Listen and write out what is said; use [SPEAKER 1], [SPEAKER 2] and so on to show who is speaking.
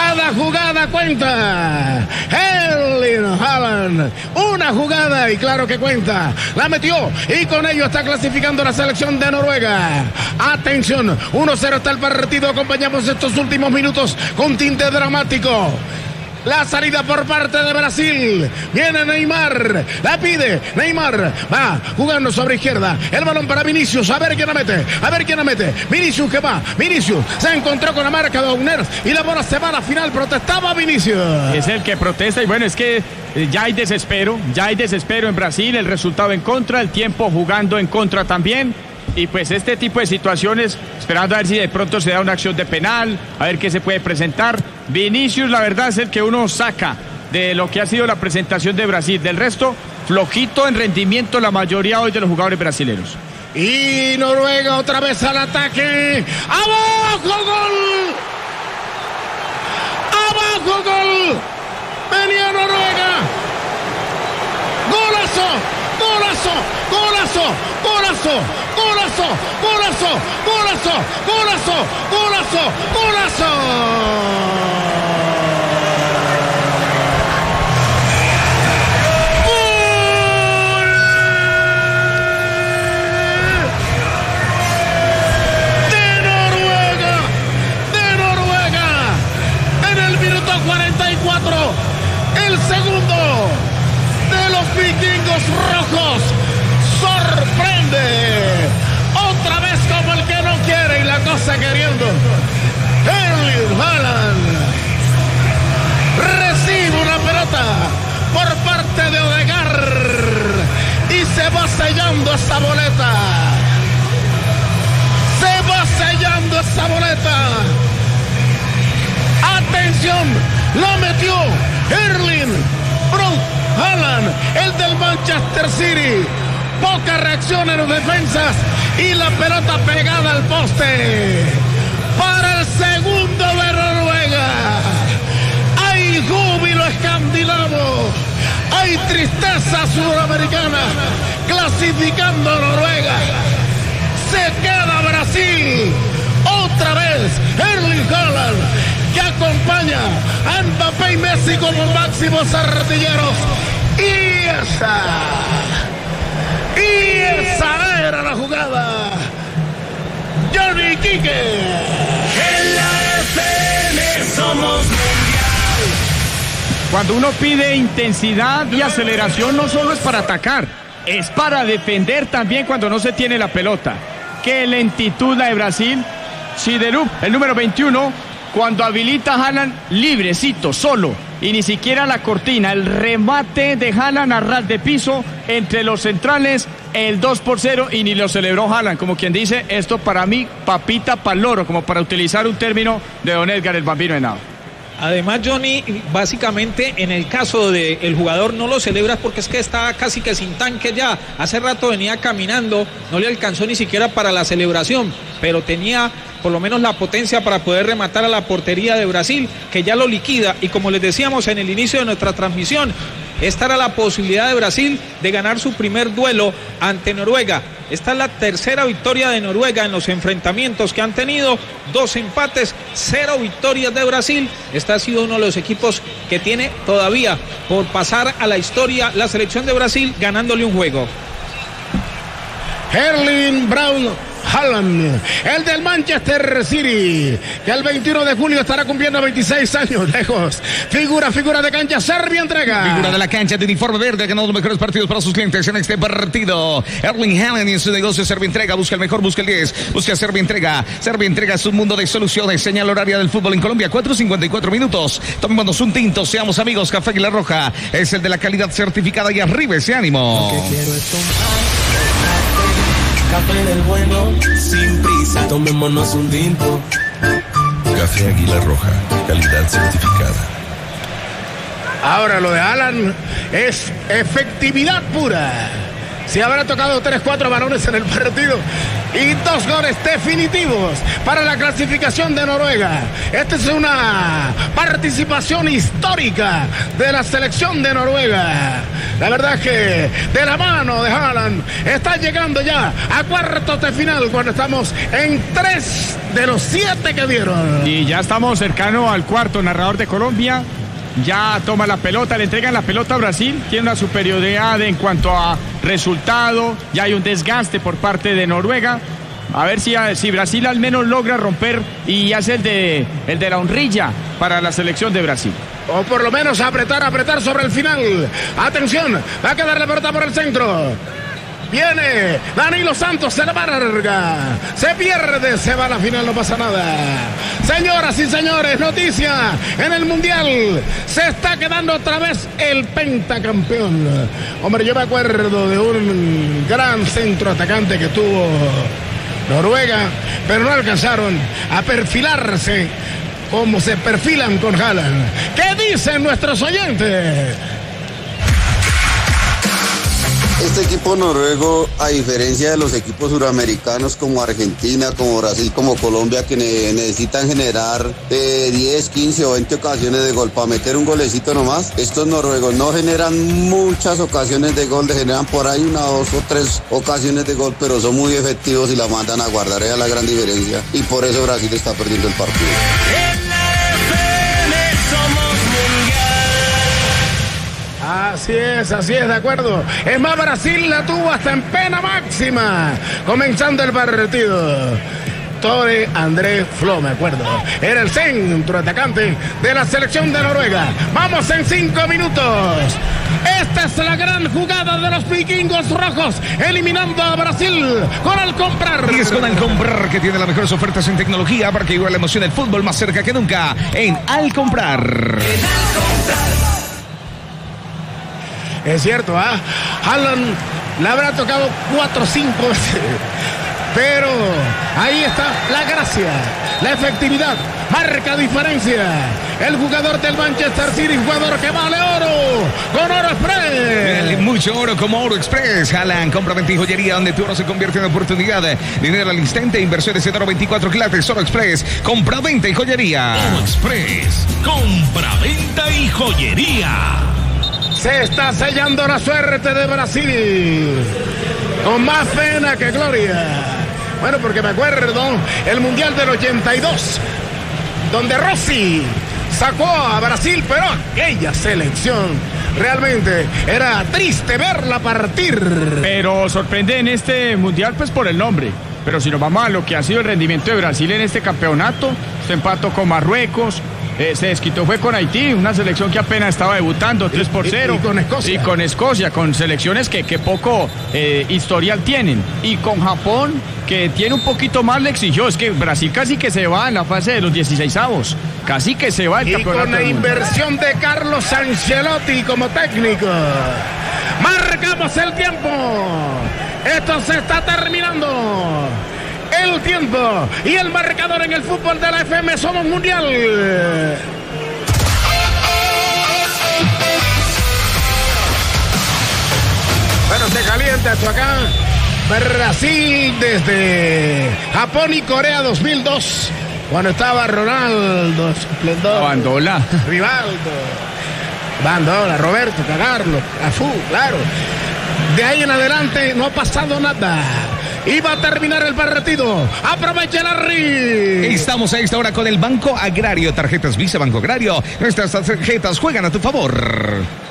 [SPEAKER 1] Cada jugada cuenta. Erling Haaland, una jugada y claro que cuenta. La metió y con ello está clasificando la selección de Noruega. Atención, 1-0 está el partido. Acompañamos estos últimos minutos con tinte dramático. La salida por parte de Brasil. Viene Neymar. La pide. Neymar va jugando sobre izquierda. El balón para Vinicius. A ver quién la mete. A ver quién la mete. Vinicius que va. Vinicius se encontró con la marca de Ouners y la bola se va a la final. Protestaba Vinicius.
[SPEAKER 2] Es el que protesta y bueno, es que ya hay desespero. Ya hay desespero en Brasil. El resultado en contra. El tiempo jugando en contra también. Y pues este tipo de situaciones, esperando a ver si de pronto se da una acción de penal, a ver qué se puede presentar. Vinicius, la verdad, es el que uno saca de lo que ha sido la presentación de Brasil. Del resto, flojito en rendimiento la mayoría hoy de los jugadores brasileños.
[SPEAKER 1] Y Noruega otra vez al ataque. ¡Abajo, gol! ¡Abajo, gol! ¡Venía Noruega! ¡Golazo! ¡Golazo! ¡Golazo! ¡Golazo! ¡Golazo! ¡Golazo! ¡Golazo! ¡Golazo! ¡Golazo! ¡Golazo! ¡Gol! ¡De Noruega! ¡De Noruega! En el minuto 44, el segundo de los vikingos rojos sorprende otra vez como el que no quiere y la cosa queriendo. Erling Haaland recibe una pelota por parte de Odegaard y se va sellando esa boleta. Se va sellando esa boleta. Atención, la metió Erling Haaland, el del Manchester City. Poca reacción en los defensas y la pelota pegada al poste. Para el segundo de Noruega. Hay júbilo escandinavo. Hay tristeza sudamericana. Clasificando a Noruega. Se queda Brasil. Otra vez Erling Haaland, que acompaña a Mbappé y Messi como máximos artilleros. Y esa era la jugada. Johnny Quique.
[SPEAKER 3] En la FM somos mundial.
[SPEAKER 2] Cuando uno pide intensidad y aceleración, no solo es para atacar, es para defender también cuando no se tiene la pelota. Qué lentitud la de Brasil. Siderup, el número 21, cuando habilita a Haaland librecito, solo, y ni siquiera la cortina, el remate de Haaland a ras de piso entre los centrales, el 2-0 y ni lo celebró Haaland, como quien dice, esto para mí, papita pa'l loro, como para utilizar un término de don Edgar el Bambino Henao.
[SPEAKER 4] Además, Johnny, básicamente en el caso del jugador no lo celebras porque es que está casi que sin tanque ya. Hace rato venía caminando, no le alcanzó ni siquiera para la celebración, pero tenía por lo menos la potencia para poder rematar a la portería de Brasil, que ya lo liquida. Y como les decíamos en el inicio de nuestra transmisión, esta era la posibilidad de Brasil de ganar su primer duelo ante Noruega. Esta es la tercera victoria de Noruega en los enfrentamientos que han tenido, 2 empates, 0 victorias de Brasil. Este ha sido uno de los equipos que tiene todavía por pasar a la historia la selección de Brasil ganándole un juego.
[SPEAKER 1] Erling Haaland, el del Manchester City, que el 21 de julio estará cumpliendo 26 años, lejos. Figura de cancha, Serbia entrega.
[SPEAKER 5] Figura de la cancha de uniforme verde, ha ganado los mejores partidos para sus clientes en este partido. Erling Haaland en su negocio Serbia Entrega, busca el mejor, busca el 10, busca Serbia Entrega. Serbia Entrega es un mundo de soluciones. Señal horaria del fútbol en Colombia, 4:54 minutos. Tomémonos un tinto, seamos amigos. Café Águila Roja es el de la calidad certificada y arriba ese ánimo.
[SPEAKER 3] Lo que quiero es café del bueno, sin prisa, tomémonos un tinto.
[SPEAKER 6] Café Águila Roja, calidad certificada.
[SPEAKER 1] Ahora lo de Haaland es efectividad pura. Si habrá tocado 3-4 balones en el partido, y 2 goles definitivos para la clasificación de Noruega. Esta es una participación histórica de la selección de Noruega. La verdad es que de la mano de Haaland está llegando ya a cuartos de final cuando estamos en 3 de los 7 que dieron.
[SPEAKER 2] Y ya estamos cercano al cuarto. Narrador de Colombia ya toma la pelota, le entregan la pelota a Brasil, tiene una superioridad en cuanto a resultado, ya hay un desgaste por parte de Noruega. A ver si Brasil al menos logra romper y hace el de la honrilla para la selección de Brasil.
[SPEAKER 1] O por lo menos apretar sobre el final. Atención, va a quedar la pelota por el centro. Viene Danilo Santos, se la larga, se pierde, se va a la final, no pasa nada. Señoras y señores, noticia en el Mundial, se está quedando otra vez el pentacampeón. Hombre, yo me acuerdo de un gran centro atacante que tuvo Noruega, pero no alcanzaron a perfilarse como se perfilan con Haaland. ¿Qué dicen nuestros oyentes?
[SPEAKER 7] Este equipo noruego, a diferencia de los equipos suramericanos como Argentina, como Brasil, como Colombia, que necesitan generar 10, 15 o 20 ocasiones de gol para meter un golecito nomás, estos noruegos no generan muchas ocasiones de gol, generan por ahí 1, 2 o 3 ocasiones de gol, pero son muy efectivos y la mandan a guardar, esa es la gran diferencia, y por eso Brasil está perdiendo el partido.
[SPEAKER 1] Así es, de acuerdo. Es más, Brasil la tuvo hasta en pena máxima, comenzando el partido. Tore André Flo, me acuerdo. Era el centro atacante de la selección de Noruega. Vamos en 5 minutos. Esta es la gran jugada de los vikingos rojos, eliminando a Brasil con Al Comprar.
[SPEAKER 5] Y es con Al Comprar, que tiene las mejores ofertas en tecnología para que igual la emoción del fútbol más cerca que nunca en Al Comprar.
[SPEAKER 1] Es cierto, Haaland le habrá tocado 4 o 5 veces. Pero ahí está la gracia, la efectividad, marca diferencia. El jugador del Manchester City, jugador que vale oro, con Oro Express.
[SPEAKER 5] Mucho oro como Oro Express. Haaland, compra, venta y joyería, donde tu oro se convierte en oportunidad. Dinero al instante, inversiones en oro 24 quilates. Oro Express, compra, venta y joyería.
[SPEAKER 8] Oro Express, compra, venta y joyería.
[SPEAKER 1] Se está sellando la suerte de Brasil, con más pena que gloria. Bueno, porque me acuerdo el Mundial del 82, donde Rossi sacó a Brasil, pero aquella selección realmente era triste verla partir.
[SPEAKER 2] Pero sorprende en este Mundial pues por el nombre. Pero si nos vamos a lo que ha sido el rendimiento de Brasil en este campeonato, se empató con Marruecos, se desquitó, fue con Haití, una selección que apenas estaba debutando, 3-0.
[SPEAKER 1] Y con Escocia.
[SPEAKER 2] Y con Escocia, con selecciones que poco historial tienen. Y con Japón, que tiene un poquito más, le exigió. Es que Brasil casi que se va en la fase de los 16avos. Casi que se va el campeonato.
[SPEAKER 1] Y con la inversión de Carlos Ancelotti como técnico. Marcamos el tiempo. Esto se está terminando. El tiempo y el marcador en el fútbol de la FM Somos Mundial. Bueno, se calienta esto acá. Brasil desde Japón y Corea 2002, cuando estaba Ronaldo, Esplendor,
[SPEAKER 2] Bandola,
[SPEAKER 1] Rivaldo, Bandola, Roberto, Carlos, Cafú, claro. De ahí en adelante no ha pasado nada. Iba a terminar el partido. Aprovecha la RI.
[SPEAKER 5] Estamos a esta hora con el Banco Agrario. Tarjetas Visa Banco Agrario. Nuestras tarjetas juegan a tu favor.